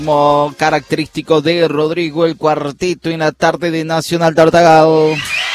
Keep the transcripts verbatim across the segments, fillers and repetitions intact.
Como característico de Rodrigo, el cuarteto en la tarde de Nacional Tartagal.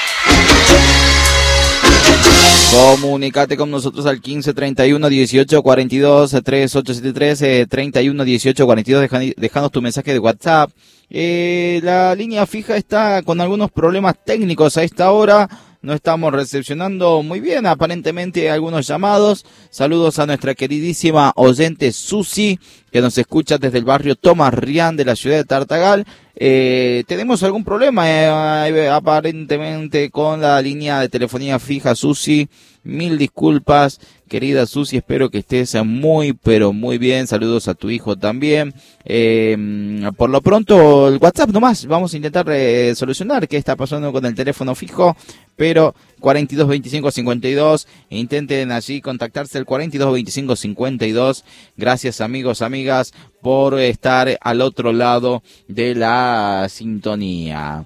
Comunicate con nosotros al quince treinta y uno dieciocho cuarenta y dos treinta y ocho setenta y tres, eh, treinta y uno dieciocho cuarenta y dos, deja, dejanos tu mensaje de WhatsApp. Eh, la línea fija está con algunos problemas técnicos a esta hora. No estamos recepcionando muy bien, aparentemente, algunos llamados. Saludos a nuestra queridísima oyente Susi, que nos escucha desde el barrio Tomás Rián de la ciudad de Tartagal. Eh, tenemos algún problema eh, aparentemente con la línea de telefonía fija, Susi. Mil disculpas, querida Susi, espero que estés muy, pero muy bien. Saludos a tu hijo también. Eh, por lo pronto, el WhatsApp nomás, vamos a intentar eh, solucionar qué está pasando con el teléfono fijo, pero cuarenta y dos veinticinco cincuenta y dos, intenten allí contactarse el cuarenta y dos veinticinco cincuenta y dos. Gracias, amigos, amigas, por estar al otro lado de la sintonía.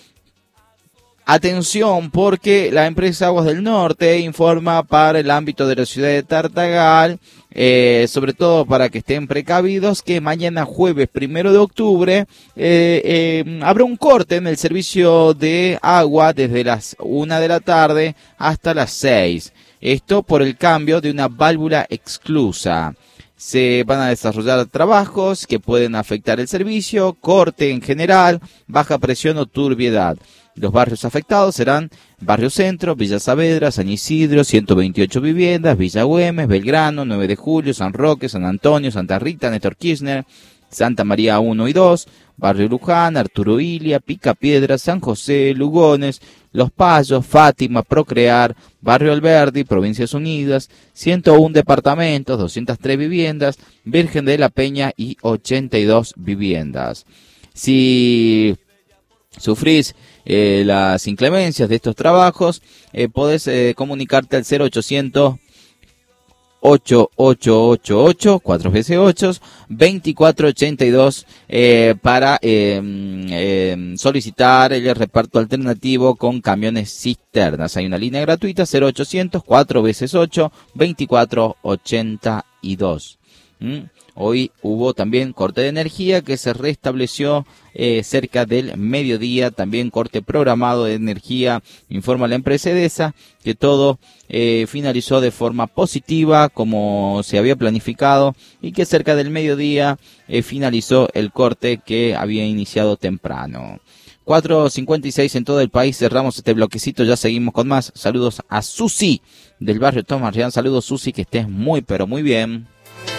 Atención, porque la empresa Aguas del Norte informa para el ámbito de la ciudad de Tartagal, eh, sobre todo para que estén precavidos, que mañana jueves primero de octubre eh, eh, habrá un corte en el servicio de agua desde las una de la tarde hasta las seis. Esto por el cambio de una válvula exclusa. Se van a desarrollar trabajos que pueden afectar el servicio, corte en general, baja presión o turbiedad. Los barrios afectados serán Barrio Centro, Villa Saavedra, San Isidro, ciento veintiocho viviendas, Villa Güemes, Belgrano, nueve de julio, San Roque, San Antonio, Santa Rita, Néstor Kirchner, Santa María uno y dos, Barrio Luján, Arturo Ilia, Picapiedra, San José, Lugones, Los Payos, Fátima, Procrear, Barrio Alberdi, Provincias Unidas, ciento uno departamentos, doscientas tres viviendas, Virgen de la Peña y ochenta y dos viviendas. Si sufrís eh, las inclemencias de estos trabajos, eh, podés eh, comunicarte al cero ochocientos ocho ocho ocho ocho, cuatro veces ocho, veinticuatro ochenta y dos eh, para eh, eh, solicitar el reparto alternativo con camiones cisternas. Hay una línea gratuita, cero ochocientos, cuatro veces ocho, veinticuatro ochenta y dos. ¿Mm? Hoy hubo también corte de energía que se restableció eh, cerca del mediodía, también corte programado de energía, informa la empresa Edesa, que todo eh, finalizó de forma positiva como se había planificado y que cerca del mediodía eh, finalizó el corte que había iniciado temprano. cuatro cincuenta y seis en todo el país, cerramos este bloquecito, ya seguimos con más. Saludos a Susi del barrio Tomás Rián, saludos Susi, que estés muy pero muy bien.